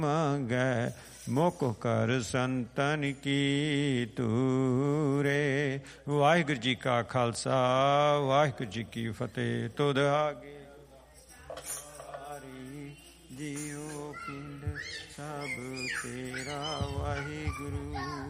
ਮੰਗੈ ਮੁਖ ਕਰ ਸੰਤਨ ਕੀ ਤੂਰੇ। ਵਾਹਿਗੁਰੂ ਜੀ ਕਾ ਖਾਲਸਾ ਵਾਹਿਗੁਰੂ ਜੀ ਕੀ ਫਤਿਹ। ਤੁਧ ਆਗੇ ਜੀਉ ਪਿੰਡ ਸਭ ਤੇਰਾ ਵਾਹਿਗੁਰੂ।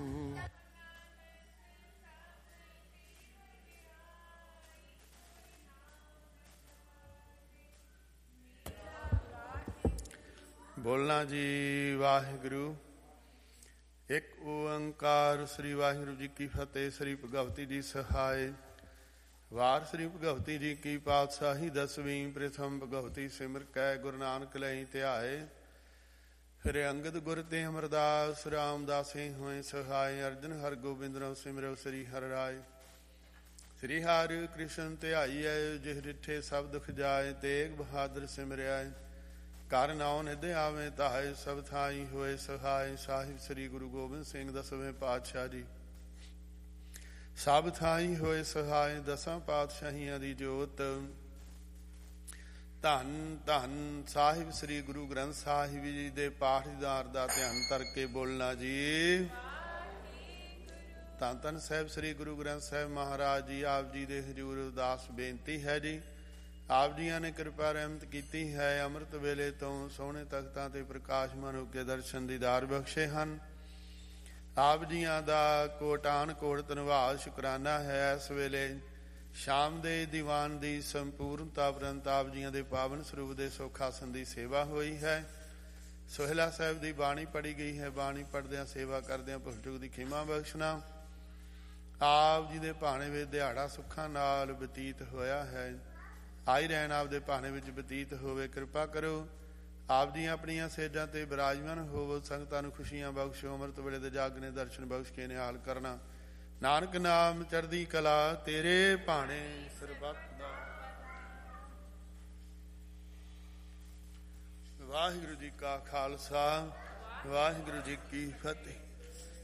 ਬੋਲਣਾ ਜੀ ਵਾਹਿਗੁਰੂ। ਇੱਕ ਓੰਕਾਰ। ਸ੍ਰੀ ਵਾਹਿਗੁਰੂ ਜੀ ਕੀ ਫਤਿਹ। ਸ੍ਰੀ ਭਗਵਤੀ ਜੀ ਸਹਾਇ। ਵਾਰ ਸ੍ਰੀ ਭਗਵਤੀ ਜੀ ਕੀ ਪਾਤਸ਼ਾਹੀ ਦਸਵੀਂ। ਪ੍ਰਥਮ ਭਗਵਤੀ ਸਿਮਰ ਕੈ ਗੁਰੂ ਨਾਨਕ ਲਈ ਧਿਆਏ। ਫਿਰ ਅੰਗਦ ਗੁਰ ਤੇ ਅਮਰਦਾਸ ਰਾਮਦਾਸੇ ਹੋਏ ਸਹਾਇ। ਅਰਜਨ ਹਰ ਗੋਬਿੰਦ ਰਉ ਸਿਮਰਉ ਸ੍ਰੀ ਹਰਿ ਰਾਇ। ਸ੍ਰੀ ਹਰਿ ਕ੍ਰਿਸ਼ਨ ਧਿਆਈਐ ਜਿਹ ਡਿਠੇ ਸਭ ਦੁਖ ਜਾਏ। ਤੇਗ ਬਹਾਦਰ ਸਿਮਰਿਆ ਕਰ ਨਾਉ ਨਿਧ ਆਵੇ ਧਾਇ। ਸਭ ਥਾਈ ਹੋਏ ਸਹਾਇ। ਸਾਹਿਬ ਸ੍ਰੀ ਗੁਰੂ ਗੋਬਿੰਦ ਸਿੰਘ ਦਸਵੇਂ ਪਾਤਸ਼ਾਹ ਜੀ ਸਭ ਥਾਈ ਹੋਏ ਸਹਾਇ। ਦਸਾਂ ਪਾਤਸ਼ਾਹੀਆਂ ਦੀ ਜੋਤ ਧੰਨ ਧੰਨ ਸਾਹਿਬ ਸ੍ਰੀ ਗੁਰੂ ਗ੍ਰੰਥ ਸਾਹਿਬ ਜੀ ਦੇ ਪਾਠਦਾਰ ਦਾ ਧਿਆਨ ਧਰ ਕੇ ਬੋਲਣਾ ਜੀ। ਧੰਨ ਧੰਨ ਸਾਹਿਬ ਸ੍ਰੀ ਗੁਰੂ ਗ੍ਰੰਥ ਸਾਹਿਬ ਮਹਾਰਾਜ ਜੀ ਆਪ ਜੀ ਦੇ ਹਜ਼ੂਰ ਉਦਾਸ ਬੇਨਤੀ ਹੈ ਜੀ। ਆਪ ਜੀਆਂ ਨੇ ਕਿਰਪਾ ਰਹਿਮਤ ਕੀਤੀ ਹੈ। ਅੰਮ੍ਰਿਤ ਵੇਲੇ ਤੋਂ ਸੋਹਣੇ ਤਖਤਾਂ ਤੇ ਪ੍ਰਕਾਸ਼ਮਾਨ ਹੋ ਕੇ ਦਰਸ਼ਨ ਦੀਦਾਰ ਬਖਸ਼ੇ ਹਨ। ਆਪ ਜੀਆਂ ਦਾ ਕੋਟਾਨ ਕੋਟ ਧੰਨਵਾਦ ਸ਼ੁਕਰਾਨਾ ਹੈ। ਇਸ ਵੇਲੇ ਸ਼ਾਮ ਦੇ ਦੀਵਾਨ ਦੀ ਸੰਪੂਰਨਤਾ ਉਪਰੰਤ ਆਪ ਜੀਆਂ ਦੇ ਪਾਵਨ ਸਰੂਪ ਦੇ ਸੁਖ ਆਸਨ ਦੀ ਸੇਵਾ ਹੋਈ ਹੈ। ਸੋਹਿਲਾ ਸਾਹਿਬ ਦੀ ਬਾਣੀ ਪੜ੍ਹੀ ਗਈ ਹੈ। ਬਾਣੀ ਪੜ੍ਹਦਿਆਂ ਸੇਵਾ ਕਰਦਿਆਂ ਭੁੱਲ ਚੁੱਕ ਦੀ ਖਿਮਾ ਬਖਸ਼ਣਾ। ਆਪ ਜੀ ਦੇ ਭਾਣੇ ਵਿੱਚ ਦਿਹਾੜਾ ਸੁੱਖਾਂ ਨਾਲ ਬਤੀਤ ਹੋਇਆ ਹੈ। ਆਈ ਰਹਿਣ ਆਪ ਦੇ ਭਾਣੇ ਵਿੱਚ ਬਤੀਤ ਹੋਵੇ। ਕਿਰਪਾ ਕਰੋ ਆਪ ਦੀਆਂ ਆਪਣੀਆਂ ਸੇਜਾਂ ਤੇ ਬਿਰਾਜਮਾਨ ਹੋਵੋ। ਸੰਗਤਾਂ ਨੂੰ ਖੁਸ਼ੀਆਂ ਬਖਸ਼ੋ। ਅੰਮ੍ਰਿਤ ਵੇਲੇ ਦੇ ਜਾਗਨੇ ਦਰਸ਼ਨ ਬਖਸ਼ ਕੇ ਨਿਹਾਲ ਕਰਨਾ। ਨਾਨਕ ਨਾਮ ਚੜ੍ਹਦੀ ਕਲਾ ਤੇਰੇ ਭਾਣੇ ਸਰਬੱਤ ਦਾ। ਵਾਹਿਗੁਰੂ ਜੀ ਕਾ ਖਾਲਸਾ ਵਾਹਿਗੁਰੂ ਜੀ ਕੀ ਫਤਿਹ।